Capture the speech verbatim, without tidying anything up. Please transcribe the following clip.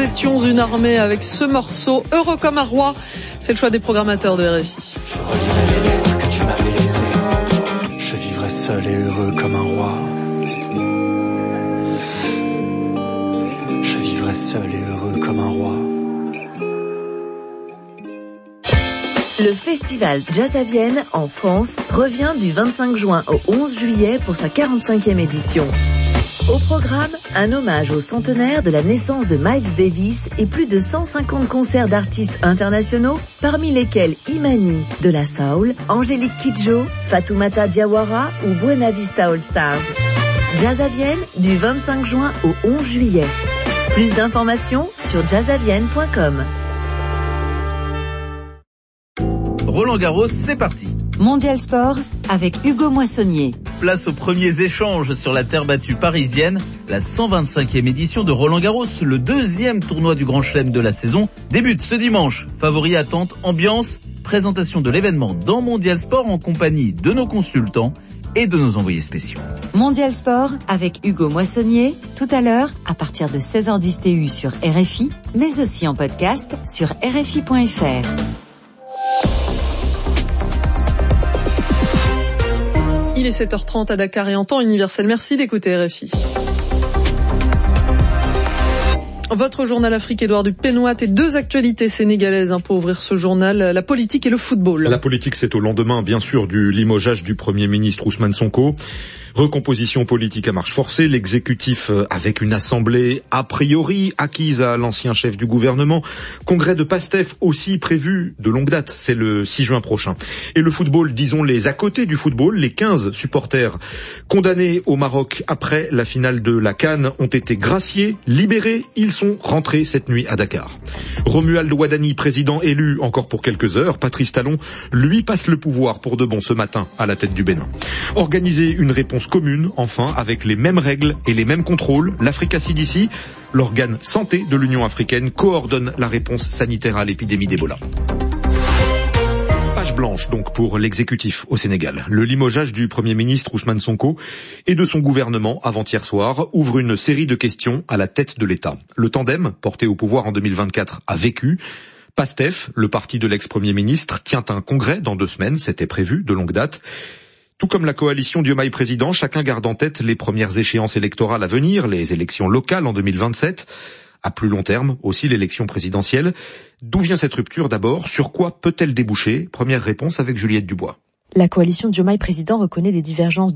nous étions une armée avec ce morceau. Heureux comme un roi, c'est le choix des programmateurs de R F I. Je relirai les lettres que tu m'avais laissées. Je vivrai seul et heureux comme un roi. Je vivrai seul et heureux comme un roi. Le festival Jazz à Vienne, en France, revient du vingt-cinq juin au onze juillet pour sa quarante-cinquième édition. Au programme, un hommage au centenaire de la naissance de Miles Davis et plus de cent cinquante concerts d'artistes internationaux, parmi lesquels Imani de la Soul, Angélique Kidjo, Fatoumata Diawara ou Buena Vista All Stars. Jazz à Vienne, du vingt-cinq juin au onze juillet. Plus d'informations sur jazz à vienne point com. Roland Garros, c'est parti. Mondial Sport avec Hugo Moissonnier. Place aux premiers échanges sur la terre battue parisienne. La cent vingt-cinquième édition de Roland Garros, le deuxième tournoi du Grand Chelem de la saison, débute ce dimanche. Favoris, attente, ambiance, présentation de l'événement dans Mondial Sport en compagnie de nos consultants et de nos envoyés spéciaux. Mondial Sport avec Hugo Moissonnier, tout à l'heure à partir de seize heures dix T U sur R F I, mais aussi en podcast sur R F I point F R. Il est sept heures trente à Dakar et en temps universel. Merci d'écouter R F I. Votre journal Afrique, Édouard Dupénoit, et deux actualités sénégalaises hein, pour ouvrir ce journal, la politique et le football. La politique, c'est au lendemain, bien sûr, du limogeage du Premier ministre Ousmane Sonko. Recomposition politique à marche forcée, l'exécutif avec une assemblée a priori acquise à l'ancien chef du gouvernement. Congrès de PASTEF aussi prévu de longue date, c'est le six juin prochain. Et le football, disons les à côté du football, les quinze supporters condamnés au Maroc après la finale de la CAN ont été graciés, libérés, ils sont rentrés cette nuit à Dakar. Romuald Ouadani, président élu encore pour quelques heures, Patrice Talon lui passe le pouvoir pour de bon ce matin à la tête du Bénin. Organiser une réponse commune, enfin, avec les mêmes règles et les mêmes contrôles. L'Africa C D C, l'organe santé de l'Union africaine, coordonne la réponse sanitaire à l'épidémie d'Ebola. Page blanche donc pour l'exécutif au Sénégal. Le limogeage du Premier ministre Ousmane Sonko et de son gouvernement avant-hier soir ouvre une série de questions à la tête de l'État. Le tandem, porté au pouvoir en deux mille vingt-quatre, a vécu. PASTEF, le parti de l'ex-premier ministre, tient un congrès dans deux semaines, c'était prévu de longue date. Tout comme la coalition Diomaye Président, chacun garde en tête les premières échéances électorales à venir, les élections locales en deux mille vingt-sept. À plus long terme, aussi l'élection présidentielle. D'où vient cette rupture d'abord? Sur quoi peut-elle déboucher? Première réponse avec Juliette Dubois. La coalition Diomaye Président reconnaît des divergences